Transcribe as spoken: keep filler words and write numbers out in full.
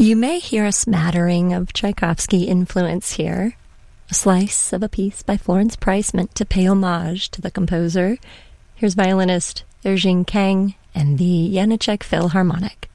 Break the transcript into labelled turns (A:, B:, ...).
A: You may hear a smattering of Tchaikovsky influence here, a slice of a piece by Florence Price meant to pay homage to the composer. Here's violinist Erjing Kang and the Janacek Philharmonic.